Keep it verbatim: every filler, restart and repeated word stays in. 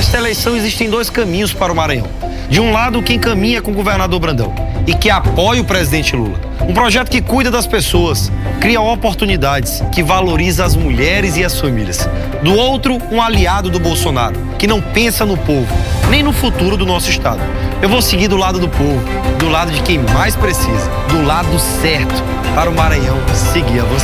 Nesta eleição existem dois caminhos para o Maranhão. De um lado, quem caminha com o governador Brandão e que apoia o presidente Lula. Um projeto que cuida das pessoas, cria oportunidades, que valoriza as mulheres e as famílias. Do outro, um aliado do Bolsonaro, que não pensa no povo, nem no futuro do nosso estado. Eu vou seguir do lado do povo, do lado de quem mais precisa, do lado certo, para o Maranhão seguir avançando.